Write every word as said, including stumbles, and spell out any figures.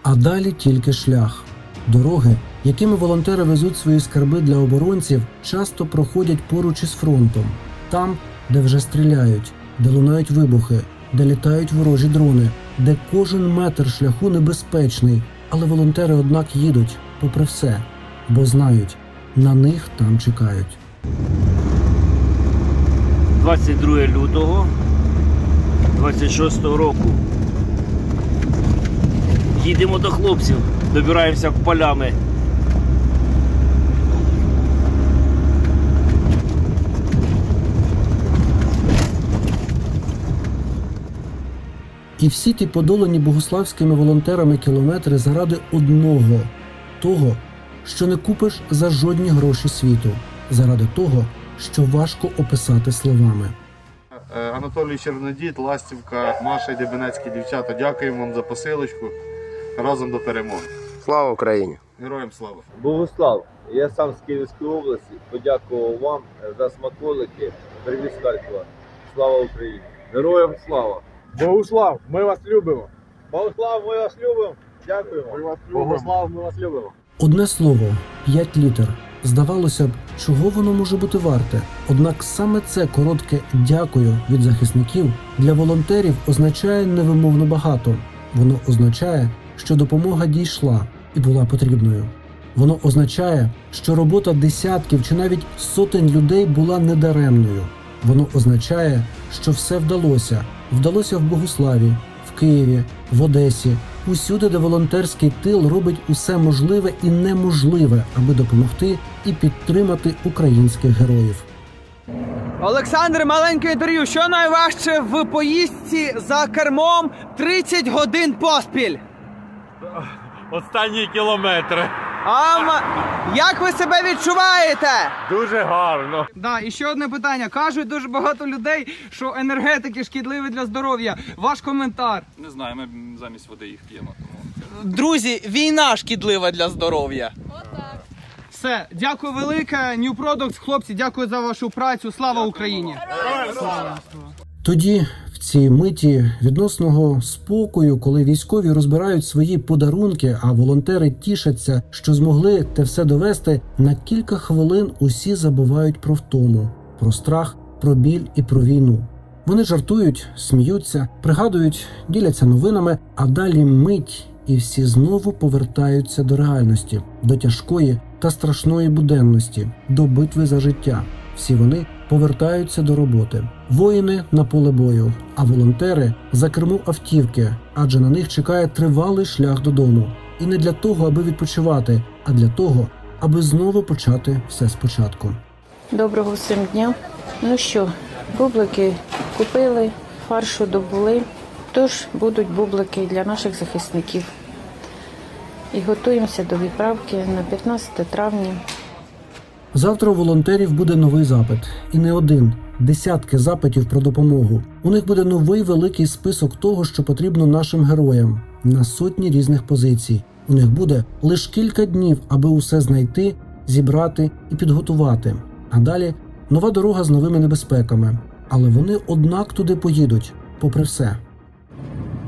А далі тільки шлях. Дороги, якими волонтери везуть свої скарби для оборонців, часто проходять поруч із фронтом. Там, де вже стріляють, де лунають вибухи, де літають ворожі дрони, де кожен метр шляху небезпечний. Але волонтери, однак, їдуть, попри все, бо знають, на них там чекають. двадцять друге лютого двадцять шостого року. Їдемо до хлопців, добираємося полями. І всі ті подолані богуславськими волонтерами кілометри заради одного – того, що не купиш за жодні гроші світу, заради того, що важко описати словами. Анатолій Чернодід, Ластівка, Маша і Дебенецькі дівчата, дякуємо вам за посилочку. Разом до перемоги. Слава Україні! Героям слава! Богуслав, я сам з Київської області, подякував вам за смаколики, привіз з Харкова. Слава Україні! Героям слава! Богуслав, ми вас любимо! Богуслав, ми вас любимо! Дякуємо! Ми вас любимо. Богуслав, ми вас любимо! Одне слово – п'ять літер. Здавалося б, чого воно може бути варте? Однак саме це коротке «дякую» від захисників для волонтерів означає невимовно багато. Воно означає, що допомога дійшла і була потрібною. Воно означає, що робота десятків чи навіть сотень людей була недаремною. Воно означає, що все вдалося. Вдалося в Богуславі, в Києві, в Одесі, усюди, де волонтерський тил робить усе можливе і неможливе, аби допомогти і підтримати українських героїв. Олександр, маленьке інтерв'ю. Що найважче в поїздці за кермом тридцять годин поспіль? Останні кілометри. Ам, як ви себе відчуваєте? Дуже гарно. Да, і ще одне питання. Кажуть дуже багато людей, що енергетики шкідливі для здоров'я. Ваш коментар. Не знаю, ми замість води їх п'ємо. Тому... Друзі, війна шкідлива для здоров'я. Отак. Все, дякую велике. New Products, хлопці, дякую за вашу працю. Слава Україні! Слава. Тоді, в цій миті відносного спокою, коли військові розбирають свої подарунки, а волонтери тішаться, що змогли те все довести, на кілька хвилин усі забувають про втому, про страх, про біль і про війну. Вони жартують, сміються, пригадують, діляться новинами, а далі мить, і всі знову повертаються до реальності, до тяжкої та страшної буденності, до битви за життя. Всі вони повертаються до роботи. Воїни на поле бою, а волонтери за кермо автівки, адже на них чекає тривалий шлях додому. І не для того, аби відпочивати, а для того, аби знову почати все спочатку. Доброго всім дня. Ну що, бублики купили, фаршу добули, тож будуть бублики для наших захисників. І готуємося до відправки на п'ятнадцяте травня. Завтра у волонтерів буде новий запит. І не один. Десятки запитів про допомогу. У них буде новий великий список того, що потрібно нашим героям. На сотні різних позицій. У них буде лише кілька днів, аби усе знайти, зібрати і підготувати. А далі нова дорога з новими небезпеками. Але вони однак туди поїдуть, попри все.